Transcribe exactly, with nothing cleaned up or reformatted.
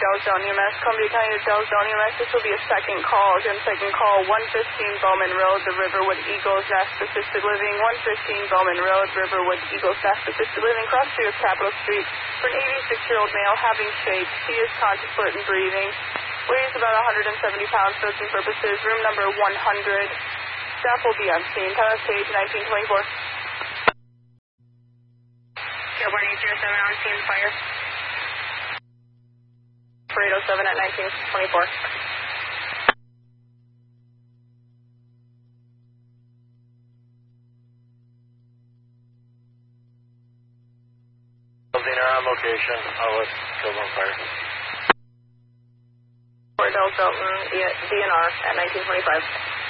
Dallas Zone E M S, Columbia County to Dallas Zone E M S. This will be a second call. Again, second call, one fifteen Bowman Road, the Riverwood Eagles Nest Assisted Living. one fifteen Bowman Road, Riverwood Eagles Nest Assisted Living. Cross street of Capitol Street for an eighty-six-year-old male having shakes. He is conscious, alert, and breathing. Weighs about one hundred seventy pounds for routine purposes. Room number one hundred. Staff will be on scene. Tyler Page, nineteen twenty-four. Airborne eight zero seven on scene, fire. For eight oh seven at nineteen twenty-four. Building are on location. I'll let Kilburn fire. For Del Felton, D N R at nineteen twenty-five.